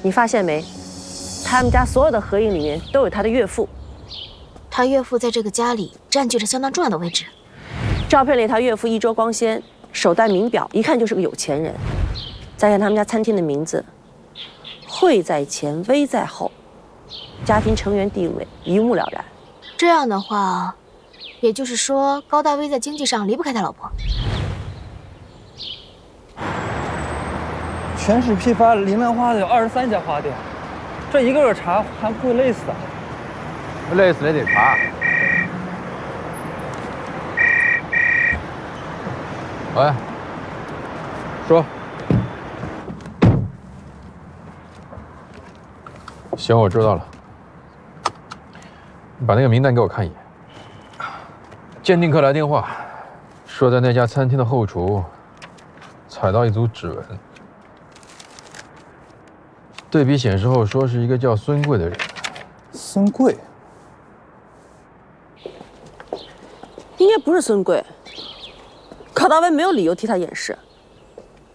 你发现没？他们家所有的合影里面都有他的岳父。 他岳父在这个家里占据着相当重要的位置。 照片里他岳父衣着光鲜，手戴名表，一看就是个有钱人。再看他们家餐厅的名字，惠在前，威在后，家庭成员地位一目了然。 这样的话，也就是说高大威在经济上离不开他老婆。 全市批发铃兰花的有23家花店，这一个个查还不会累死啊？ 累死也得查。喂，说。行，我知道了。你把那个名单给我看一眼。鉴定科来电话，说在那家餐厅的后厨采到一组指纹。对比显示后说是一个叫孙贵的人。 孙贵？ 应该不是孙贵。高大威没有理由替他掩饰。